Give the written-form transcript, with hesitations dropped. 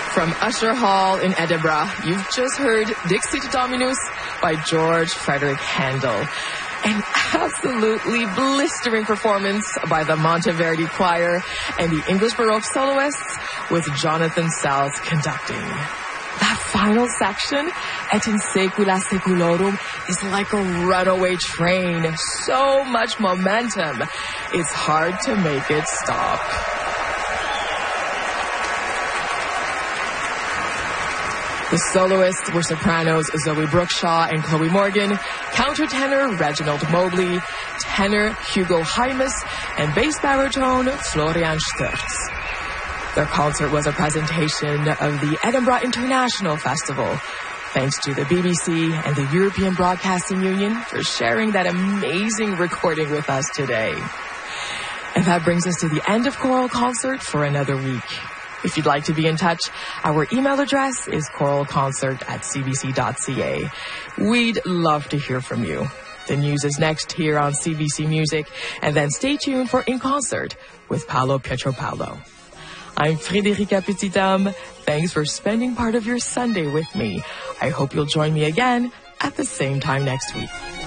From Usher Hall in Edinburgh, you've just heard Dixit Dominus by George Frederick Handel. An absolutely blistering performance by the Monteverdi Choir and the English Baroque soloists with Jonathan Sells conducting. That final section, Et in Secula Seculorum, is like a runaway train. So much momentum. It's hard to make it stop. The soloists were sopranos Zoe Brookshaw and Chloe Morgan, countertenor Reginald Mobley, tenor Hugo Hymas, and bass baritone Florian Sturz. Their concert was a presentation of the Edinburgh International Festival. Thanks to the BBC and the European Broadcasting Union for sharing that amazing recording with us today. And that brings us to the end of Choral Concert for another week. If you'd like to be in touch, our email address is choralconcert@cbc.ca. We'd love to hear from you. The news is next here on CBC Music, and then stay tuned for In Concert with Paolo Pietropaulo. I'm Frédérica Petithomme. Thanks for spending part of your Sunday with me. I hope you'll join me again at the same time next week.